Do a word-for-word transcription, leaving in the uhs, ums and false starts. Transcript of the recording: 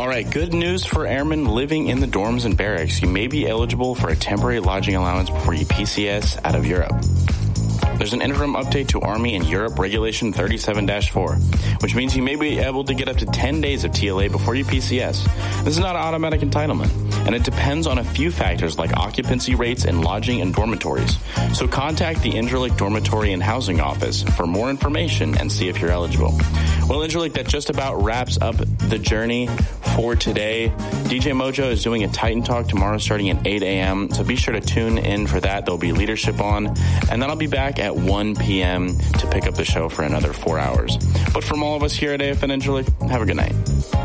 All right, good news for airmen living in the dorms and barracks. You may be eligible for a temporary lodging allowance before you P C S out of Europe. There's an interim update to Army in Europe Regulation thirty-seven dash four, which means you may be able to get up to ten days of T L A before you P C S. This is not an automatic entitlement, and it depends on a few factors like occupancy rates and lodging and dormitories. So contact the Incirlik Dormitory and Housing Office for more information and see if you're eligible. Well, Incirlik, that just about wraps up the journey for today. D J Mojo is doing a Titan Talk tomorrow starting at eight a.m., so be sure to tune in for that. There'll be leadership on, and then I'll be back at one p.m. to pick up the show for another four hours. But from all of us here at A F N Incirlik, have a good night.